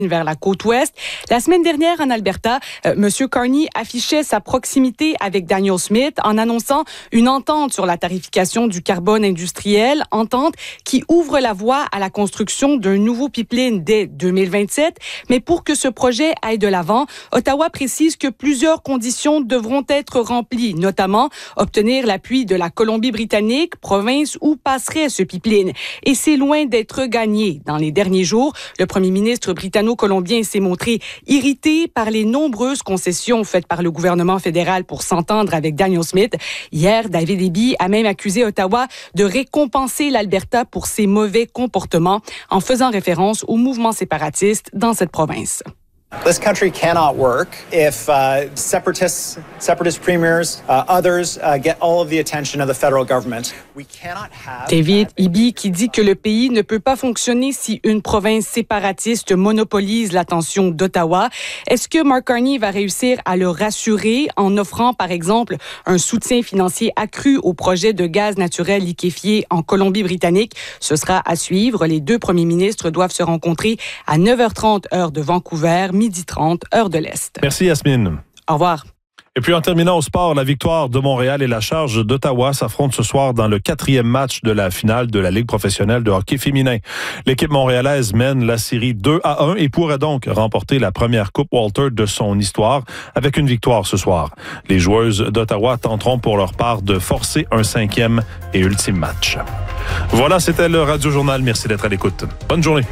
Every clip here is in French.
vers la côte ouest. La semaine dernière, en Alberta, M. Carney affichait sa proximité avec Daniel Smith en annonçant une entente sur la tarification du carbone industriel, entente qui ouvre la voie à la construction d'un nouveau pipeline dès 2027. Mais pour que ce projet aille de l'avant, Ottawa précise que plusieurs conditions devront être remplies, notamment obtenir l'appui de la Colombie-Britannique, province où passerait ce pipeline. Et c'est loin d'être gagné. Dans les derniers jours, le premier ministre britanno-colombien s'est montré irrité par les nombreuses concessions faites par le gouvernement fédéral pour s'entendre avec Daniel Smith. Hier, David Eby a même accusé Ottawa de récompenser l'Alberta pour ses mauvais comportements en faisant référence au mouvement séparatiste dans cette province. This country cannot work if separatist premiers, others get all of the attention of the federal government. We cannot have David Eby qui dit que le pays ne peut pas fonctionner si une province séparatiste monopolise l'attention d'Ottawa. Est-ce que Mark Carney va réussir à le rassurer en offrant, par exemple, un soutien financier accru au projet de gaz naturel liquéfié en Colombie-Britannique? Ce sera à suivre. Les deux premiers ministres doivent se rencontrer à 9h30 heure de Vancouver, 12h30 heure de l'Est. Merci Yasmine. Au revoir. Et puis en terminant au sport, la victoire de Montréal et la charge d'Ottawa s'affrontent ce soir dans le 4e match de la finale de la Ligue professionnelle de hockey féminin. L'équipe montréalaise mène la série 2-1 et pourrait donc remporter la première Coupe Walter de son histoire avec une victoire ce soir. Les joueuses d'Ottawa tenteront pour leur part de forcer un 5e et ultime match. Voilà, c'était le Radio Journal. Merci d'être à l'écoute. Bonne journée.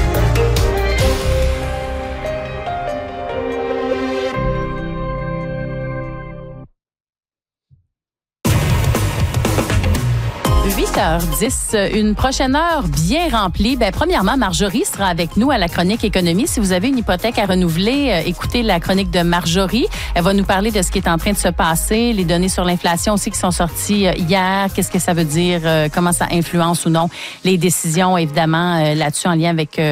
Une prochaine heure bien remplie. Premièrement, Marjorie sera avec nous à la chronique économie. Si vous avez une hypothèque à renouveler, écoutez la chronique de Marjorie. Elle va nous parler de ce qui est en train de se passer, les données sur l'inflation aussi qui sont sorties hier. Qu'est-ce que ça veut dire? Comment ça influence ou non les décisions, évidemment, là-dessus en lien avec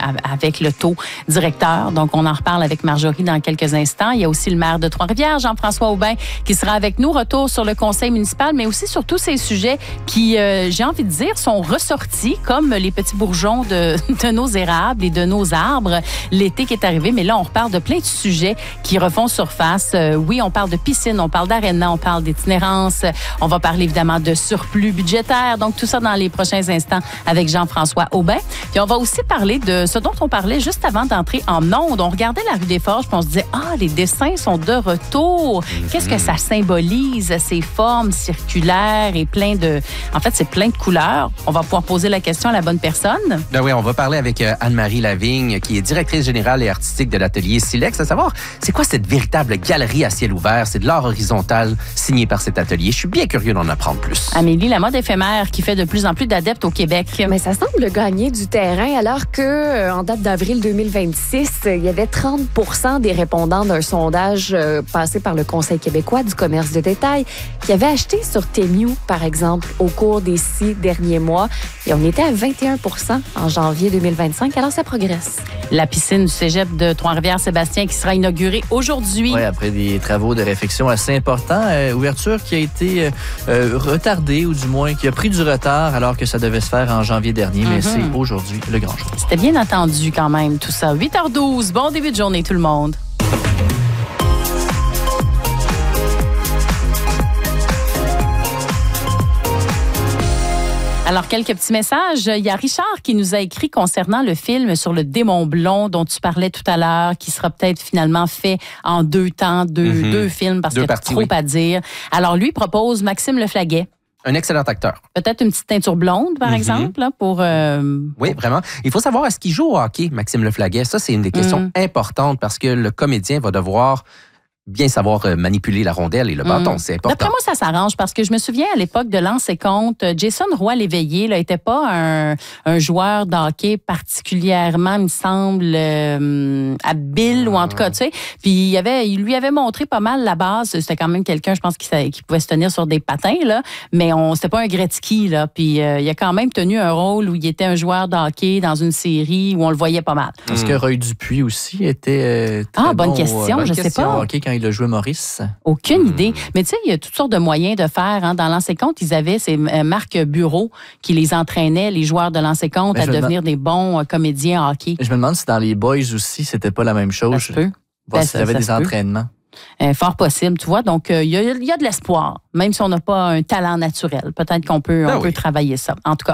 le taux directeur. Donc, on en reparle avec Marjorie dans quelques instants. Il y a aussi le maire de Trois-Rivières, Jean-François Aubin, qui sera avec nous. Retour sur le conseil municipal, mais aussi sur tous ces sujets qui j'ai envie de dire, sont ressortis comme les petits bourgeons de nos érables et de nos arbres l'été qui est arrivé. Mais là, on reparle de plein de sujets qui refont surface. Oui, on parle de piscine, on parle d'aréna, on parle d'itinérance. On va parler évidemment de surplus budgétaire. Donc, tout ça dans les prochains instants avec Jean-François Aubin. Puis, on va aussi parler de ce dont on parlait juste avant d'entrer en ondes. On regardait la rue des Forges puis on se disait, les dessins sont de retour. Qu'est-ce que ça symbolise, ces formes circulaires et plein de... En fait, c'est plein de couleurs. On va pouvoir poser la question à la bonne personne. Ben oui, on va parler avec Anne-Marie Lavigne, qui est directrice générale et artistique de l'atelier Silex, à savoir, c'est quoi cette véritable galerie à ciel ouvert? C'est de l'art horizontal signé par cet atelier. Je suis bien curieux d'en apprendre plus. Amélie, la mode éphémère qui fait de plus en plus d'adeptes au Québec. Mais ça semble gagner du terrain, alors que en date d'avril 2026, il y avait 30% des répondants d'un sondage passé par le Conseil québécois du commerce de détail qui avaient acheté sur Temu, par exemple, au cours des 6 derniers mois. Et on était à 21% en janvier 2025. Alors, ça progresse. La piscine du cégep de Trois-Rivières, Sébastien, qui sera inaugurée aujourd'hui. Oui, après des travaux de réfection assez importants. Ouverture qui a été retardée, ou du moins qui a pris du retard alors que ça devait se faire en janvier dernier. Mais c'est aujourd'hui le grand jour. C'était bien entendu quand même, tout ça. 8h12, bon début de journée tout le monde. Alors, quelques petits messages. Il y a Richard qui nous a écrit concernant le film sur le démon blond dont tu parlais tout à l'heure, qui sera peut-être finalement fait en 2 temps, deux films, parce qu'il y a trop à dire. Alors, lui propose Maxime Leflaguet. Un excellent acteur. Peut-être une petite teinture blonde, par exemple, là, pour... Oui, vraiment. Il faut savoir, est-ce qu'il joue au hockey, Maxime Leflaguet? Ça, c'est une des questions importantes parce que le comédien va devoir bien savoir manipuler la rondelle et le bâton, c'est important. D'après moi, ça s'arrange parce que je me souviens à l'époque de Lance et Compte, Jason Roy-Léveillé n'était pas un joueur de hockey particulièrement, il me semble, habile ou en tout cas, tu sais. Puis il lui avait montré pas mal la base. C'était quand même quelqu'un, je pense, qui pouvait se tenir sur des patins, là, mais c'était pas un Gretzky, là. Puis il a quand même tenu un rôle où il était un joueur de hockey dans une série où on le voyait pas mal. Est-ce que Roy Dupuis aussi était très bonne bon question, je sais pas. Hockey quand il a joué Maurice? Aucune idée. Mais tu sais, il y a toutes sortes de moyens de faire. Hein. Dans l'ancien compte, ils avaient ces Marc Bureau qui les entraînait, les joueurs de l'ancien compte, à devenir des bons comédiens hockey. Je me demande si dans les Boys aussi, c'était pas la même chose. Ça se peut. Voir s'il y avait des entraînements. Fort possible, tu vois. Donc, il y a de l'espoir, même si on n'a pas un talent naturel. Peut-être qu'on peut, peut travailler ça. En tout cas,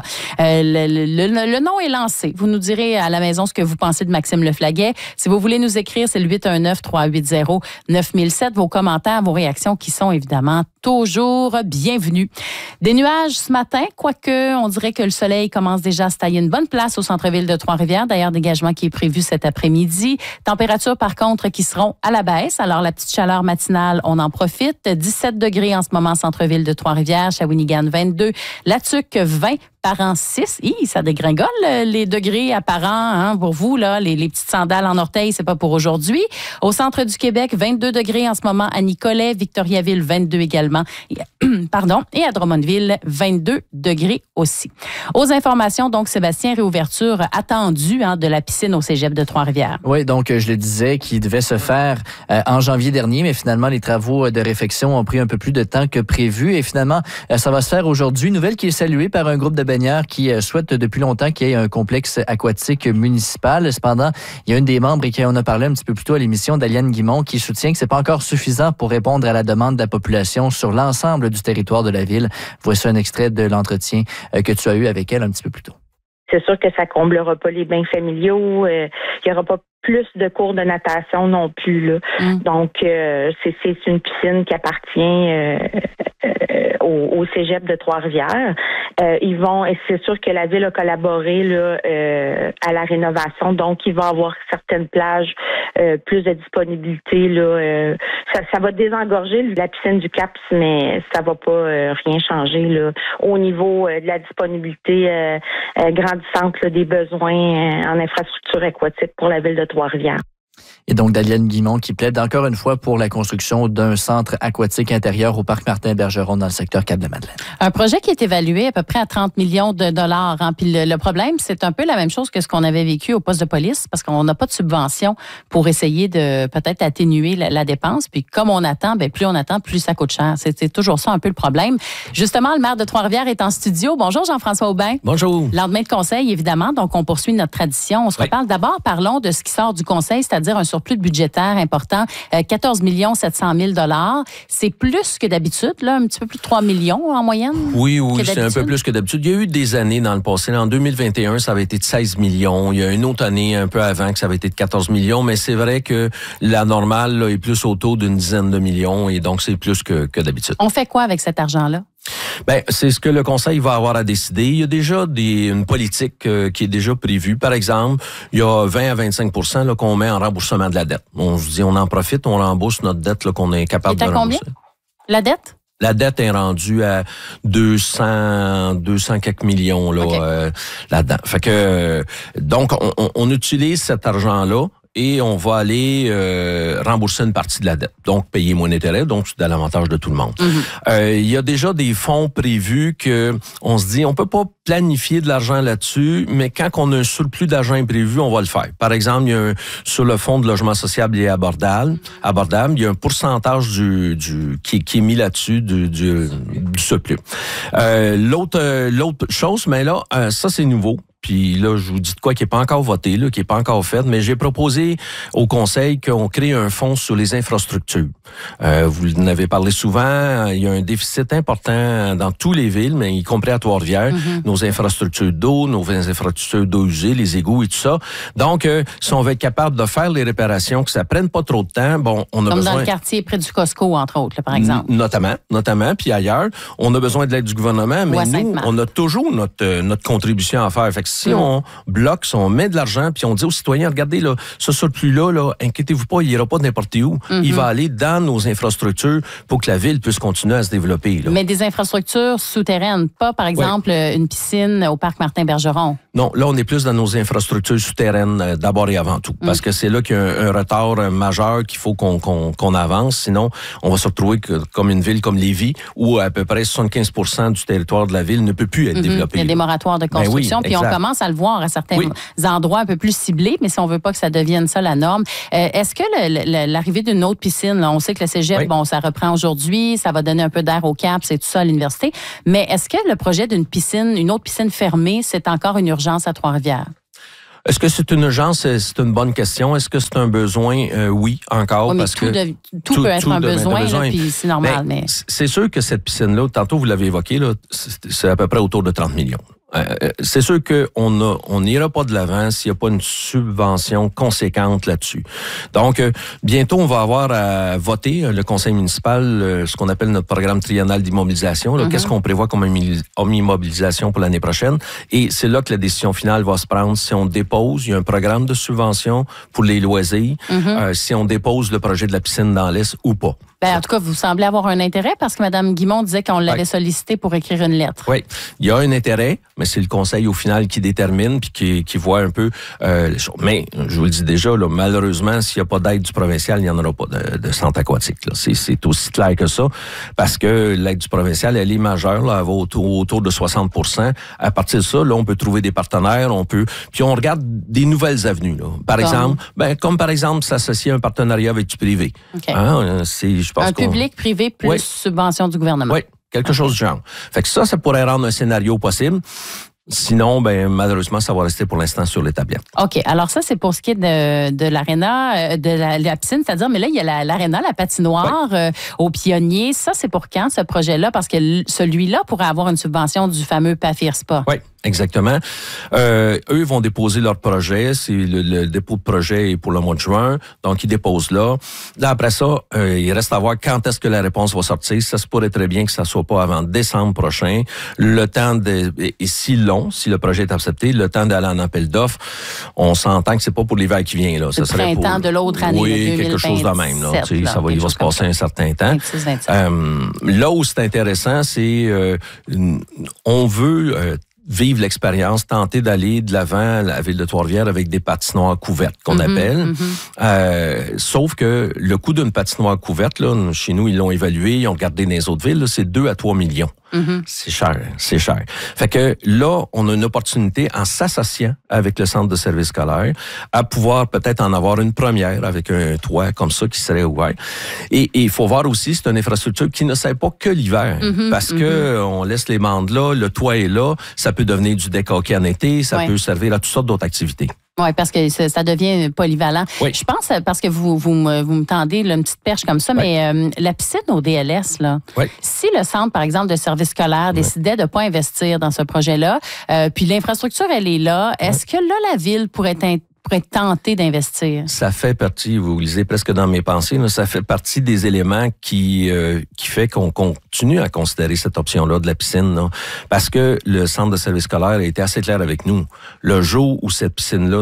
le nom est lancé. Vous nous direz à la maison ce que vous pensez de Maxime Leflaguet. Si vous voulez nous écrire, c'est le 819-380-9007. Vos commentaires, vos réactions qui sont évidemment toujours bienvenus. Des nuages ce matin, quoique on dirait que le soleil commence déjà à se tailler une bonne place au centre-ville de Trois-Rivières. D'ailleurs, dégagement qui est prévu cet après-midi. Températures, par contre, qui seront à la baisse. Alors, la petite chaleur matinale, on en profite. 17 degrés en ce moment, centre-ville de Trois-Rivières. Shawinigan, 22. La Tuque, 20. Parent 6. Ça dégringole les degrés apparents hein, pour vous. Là, les petites sandales en orteil, c'est pas pour aujourd'hui. Au centre du Québec, 22 degrés en ce moment à Nicolet. Victoriaville, 22 également. Pardon. Et à Drummondville, 22 degrés aussi. Aux informations, donc, Sébastien, réouverture attendue hein, de la piscine au cégep de Trois-Rivières. Oui, donc je le disais, qui devait se faire en janvier dernier, mais finalement, les travaux de réfection ont pris un peu plus de temps que prévu. Et finalement, ça va se faire aujourd'hui. Nouvelle qui est saluée par un groupe de qui souhaite depuis longtemps qu'il y ait un complexe aquatique municipal. Cependant, il y a une des membres, et qui en a parlé un petit peu plus tôt à l'émission, Daliane Guimont, qui soutient que c'est pas encore suffisant pour répondre à la demande de la population sur l'ensemble du territoire de la ville. Voici un extrait de l'entretien que tu as eu avec elle un petit peu plus tôt. C'est sûr que ça comblera pas les bains familiaux. Il y aura pas plus de cours de natation non plus. Là. Donc, c'est une piscine qui appartient au cégep de Trois-Rivières. Ils vont, et c'est sûr que la ville a collaboré là, à la rénovation, donc il va y avoir certaines plages, plus de disponibilité. Là, ça va désengorger la piscine du CAPS, mais ça va pas rien changer là, au niveau de la disponibilité grandissante là, des besoins en infrastructure aquatique pour la ville de Trois-Rivières. Et donc, Daliane Guimont qui plaide encore une fois pour la construction d'un centre aquatique intérieur au parc Martin-Bergeron dans le secteur Cap-de-Madeleine. Un projet qui est évalué à peu près à 30 millions de dollars. Hein. Puis le problème, c'est un peu la même chose que ce qu'on avait vécu au poste de police parce qu'on n'a pas de subvention pour essayer de peut-être atténuer la dépense. Puis comme on attend, plus on attend, plus ça coûte cher. C'est toujours ça un peu le problème. Justement, le maire de Trois-Rivières est en studio. Bonjour Jean-François Aubin. Bonjour. Lendemain de conseil, évidemment. Donc, on poursuit notre tradition. On se reparle d'abord. Parlons de ce qui sort du conseil, c'est-à-dire un surplus budgétaire important, 14 700 000 $. C'est plus que d'habitude, là, un petit peu plus de 3 millions en moyenne? Oui, c'est un peu plus que d'habitude. Il y a eu des années dans le passé. En 2021, ça avait été de 16 millions. Il y a une autre année un peu avant que ça avait été de 14 millions, mais c'est vrai que la normale là, est plus autour d'une dizaine de millions et donc c'est plus que d'habitude. On fait quoi avec cet argent-là? C'est ce que le Conseil va avoir à décider. Il y a déjà une politique qui est déjà prévue. Par exemple, il y a 20 à 25 % là, qu'on met en remboursement de la dette. On se dit, on en profite, on rembourse notre dette là, qu'on est capable de rembourser. Combien? La dette? La dette est rendue à 200 quelques millions là, là-dedans. Fait que donc, on utilise cet argent-là et on va aller rembourser une partie de la dette. Donc, payer moins d'intérêt, donc c'est à l'avantage de tout le monde. Il y a déjà des fonds prévus que on se dit, on peut pas planifier de l'argent là-dessus, mais quand on a un surplus d'argent imprévu, on va le faire. Par exemple, il y a sur le fonds de logement sociable et abordable, il y a un pourcentage qui est mis là-dessus du surplus. L'autre chose, mais là, ça c'est nouveau. Puis là, je vous dis de quoi qui n'est pas encore voté, là, qui n'est pas encore fait, mais j'ai proposé au Conseil qu'on crée un fonds sur les infrastructures. Vous en avez parlé souvent, il y a un déficit important dans toutes les villes, mais y compris à Trois-Rivières, nos infrastructures d'eau, nos infrastructures d'eau usée, les égouts et tout ça. Donc, si on va être capable de faire les réparations, que ça prenne pas trop de temps, bon, on a Comme besoin... dans le quartier près du Costco, entre autres, là, par exemple. Notamment, puis ailleurs, on a besoin de l'aide du gouvernement, mais nous, on a toujours notre contribution à faire. Fait que si on bloque, si on met de l'argent, puis on dit aux citoyens, regardez, là, ce surplus-là, inquiétez-vous pas, il ira pas n'importe où. Il va aller dans nos infrastructures pour que la ville puisse continuer à se développer. Là. Mais des infrastructures souterraines, pas, par exemple, une piscine piscine au parc Martin-Bergeron. Non, là, on est plus dans nos infrastructures souterraines d'abord et avant tout. Parce que c'est là qu'il y a un retard majeur qu'il faut qu'on avance. Sinon, on va se retrouver comme une ville comme Lévis, où à peu près 75% du territoire de la ville ne peut plus être développé. Il y a des moratoires de construction. Ben oui, puis on commence à le voir à certains endroits un peu plus ciblés, mais si on veut pas que ça devienne ça la norme. Est-ce que l'arrivée d'une autre piscine, là, on sait que le cégep, bon, ça reprend aujourd'hui, ça va donner un peu d'air au Cap, c'est tout ça à l'université, mais est-ce que le projet d'une piscine, une autre piscine fermée, c'est encore une urgence à Trois-Rivières? Est-ce que c'est une urgence? C'est une bonne question. Est-ce que c'est un besoin? Oui, encore. Oui, mais parce que tout peut être un besoin, là, puis c'est normal. Mais c'est sûr que cette piscine-là, tantôt vous l'avez évoqué, là, c'est à peu près autour de 30 millions. C'est sûr qu'on n'ira pas de l'avant s'il n'y a pas une subvention conséquente là-dessus. Donc, bientôt, on va avoir à voter, le conseil municipal, ce qu'on appelle notre programme triennal d'immobilisation. Qu'est-ce qu'on prévoit comme immobilisation pour l'année prochaine? Et c'est là que la décision finale va se prendre. Si on dépose, il y a un programme de subvention pour les loisirs, si on dépose le projet de la piscine dans l'Est ou pas. En tout cas, vous semblez avoir un intérêt parce que Mme Guimond disait qu'on l'avait sollicité pour écrire une lettre. Oui, il y a un intérêt, mais c'est le conseil au final qui détermine puis qui voit un peu les choses. Mais je vous le dis déjà, là, malheureusement, s'il n'y a pas d'aide du provincial, il n'y en aura pas de centre aquatique. Là. C'est aussi clair que ça, parce que l'aide du provincial, elle est majeure, là, elle va autour de 60%. À partir de ça, là, on peut trouver des partenaires, puis on regarde des nouvelles avenues. Là. Par exemple, comme par exemple s'associer à un partenariat avec du privé. Okay. Je pense public-privé plus subvention du gouvernement. Oui, quelque chose du genre. Fait que ça pourrait rendre un scénario possible. Sinon, malheureusement, ça va rester pour l'instant sur les tablettes. OK. Alors ça, c'est pour ce qui est de l'aréna, de la piscine. C'est-à-dire, mais là, il y a l'aréna, la patinoire aux Pionniers. Ça, c'est pour quand, ce projet-là? Parce que celui-là pourrait avoir une subvention du fameux PAFIRSPA. Oui. Exactement. Eux vont déposer leur projet. C'est le dépôt de projet est pour le mois de juin. Donc, ils déposent là. Là, après ça, il reste à voir quand est-ce que la réponse va sortir. Ça se pourrait très bien que ça soit pas avant décembre prochain. Le temps est si long, si le projet est accepté, le temps d'aller en appel d'offres, on s'entend que c'est pas pour l'hiver qui vient, là. Ça serait printemps de l'autre année. Oui, quelque chose de même, là. Il va se passer un certain temps. 26, là où c'est intéressant, c'est, on veut, vivre l'expérience, tenter d'aller de l'avant à la ville de Trois-Rivières avec des patinoires couvertes qu'on appelle. Sauf que le coût d'une patinoire couverte, là, chez nous, ils l'ont évalué, ils ont regardé dans les autres villes, là, c'est 2 à 3 millions. C'est cher. Fait que là, on a une opportunité en s'associant avec le centre de services scolaires à pouvoir peut-être en avoir une première avec un toit comme ça qui serait ouvert. Et il faut voir aussi, c'est une infrastructure qui ne sert pas que l'hiver. Parce que on laisse les bandes là, le toit est là, ça peut devenir du deck hockey en été, ça peut servir à toutes sortes d'autres activités. Oui, parce que ça devient polyvalent. Oui. Je pense, parce que vous me tendez là, une petite perche comme ça, mais la piscine au DLS, là, si le centre, par exemple, de services scolaires décidait de ne pas investir dans ce projet-là, puis l'infrastructure, elle est là, est-ce que là, la ville pourrait tenter d'investir? Ça fait partie, vous lisez presque dans mes pensées, là, ça fait partie des éléments qui fait qu'on continue à considérer cette option-là de la piscine. Là, parce que le centre de services scolaires a été assez clair avec nous. Le jour où cette piscine-là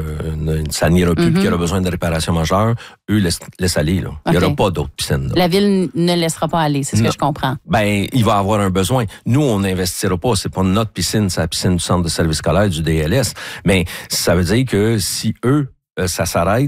ça n'ira plus, puis qu'il y aura besoin de réparation majeure, eux laissent aller. Là. Il n'y aura pas d'autres piscines. Là. La ville ne laissera pas aller, c'est ce que je comprends. Il va avoir un besoin. Nous, on n'investira pas. C'est pas notre piscine, c'est la piscine du centre de services scolaires, du DLS. Mais ça veut dire que si eux, ça s'arrête,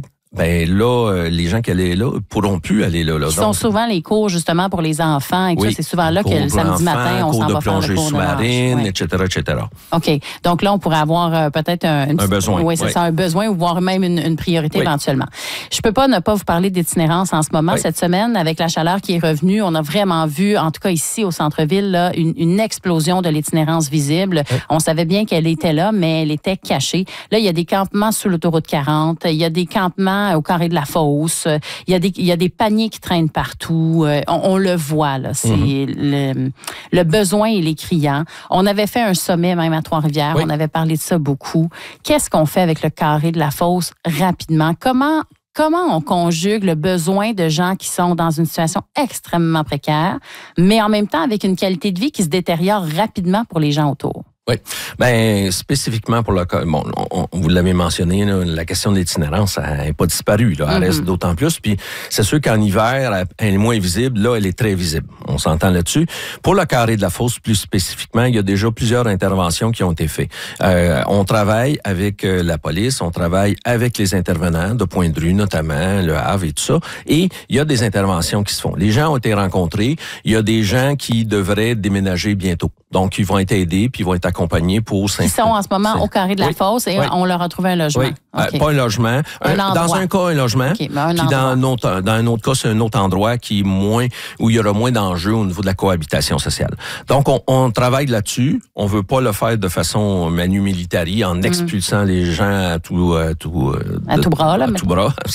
les gens qui allaient là pourront plus aller là. Ils sont souvent les cours, justement, pour les enfants. Et tout ça, c'est souvent là que le samedi matin, on s'en va faire le cours de sous-marine, etc. OK. Donc là, on pourrait avoir peut-être un besoin. Oui, c'est ça, un besoin ou voire même une priorité éventuellement. Je peux pas ne pas vous parler d'itinérance en ce moment. Cette semaine, avec la chaleur qui est revenue, on a vraiment vu, en tout cas ici au centre-ville, là, une explosion de l'itinérance visible. On savait bien qu'elle était là, mais elle était cachée. Là, il y a des campements sous l'autoroute 40. Il y a des campements au carré de la Fosse. Il y a des paniers qui traînent partout. On le voit, là. C'est le besoin, il est criant. On avait fait un sommet même à Trois-Rivières. On avait parlé de ça beaucoup. Qu'est-ce qu'on fait avec le carré de la Fosse rapidement? Comment on conjugue le besoin de gens qui sont dans une situation extrêmement précaire, mais en même temps avec une qualité de vie qui se détériore rapidement pour les gens autour? Oui. Ben, spécifiquement pour le cas, bon, vous l'avez mentionné, là, la question de l'itinérance, elle n'est pas disparue, là. Elle reste d'autant plus. Puis, c'est sûr qu'en hiver, elle est moins visible. Là, elle est très visible. On s'entend là-dessus. Pour le carré de la fosse, plus spécifiquement, il y a déjà plusieurs interventions qui ont été faites. On travaille avec la police, on travaille avec les intervenants de Pointe-de-Rue, notamment, le Havre et tout ça. Et il y a des interventions qui se font. Les gens ont été rencontrés. Il y a des gens qui devraient déménager bientôt. Donc, ils vont être aidés, puis ils vont être accompagnés pour... Ils sont en ce moment au carré de la fosse et on leur a trouvé un logement. Oui. Okay. Pas un logement. Dans un cas, un logement. Okay, Puis dans un autre cas, c'est un autre endroit qui est moins, où il y aura moins d'enjeux au niveau de la cohabitation sociale. Donc, on travaille là-dessus. On veut pas le faire de façon manu militari en expulsant les gens à tout bras.